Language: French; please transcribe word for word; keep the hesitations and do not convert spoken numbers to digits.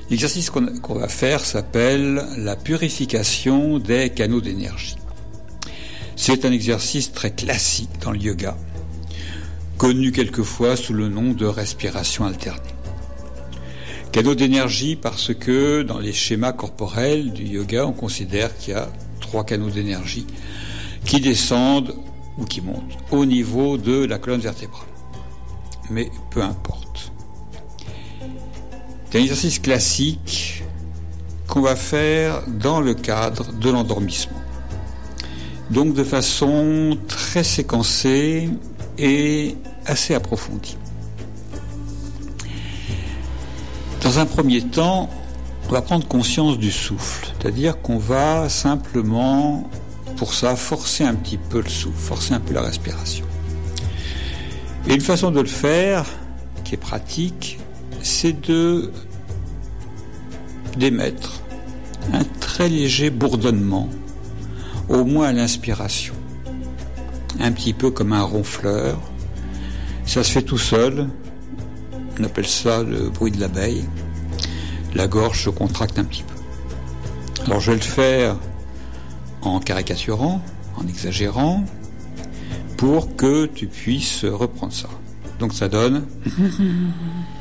L'exercice qu'on, qu'on va faire s'appelle la purification des canaux d'énergie. C'est un exercice très classique dans le yoga, connu quelquefois sous le nom de respiration alternée. Canaux d'énergie parce que dans les schémas corporels du yoga, on considère qu'il y a trois canaux d'énergie qui descendent ou qui montent au niveau de la colonne vertébrale. Mais peu importe. C'est un exercice classique qu'on va faire dans le cadre de l'endormissement. Donc de façon très séquencée et assez approfondie. Dans un premier temps, on va prendre conscience du souffle, c'est-à-dire qu'on va simplement, pour ça, forcer un petit peu le souffle, forcer un peu la respiration. Et une façon de le faire, qui est pratique, c'est de d'émettre un très léger bourdonnement, au moins à l'inspiration. Un petit peu comme un ronfleur. Ça se fait tout seul. On appelle ça le bruit de l'abeille. La gorge se contracte un petit peu. Alors je vais le faire en caricaturant, en exagérant, pour que tu puisses reprendre ça. Donc ça donne...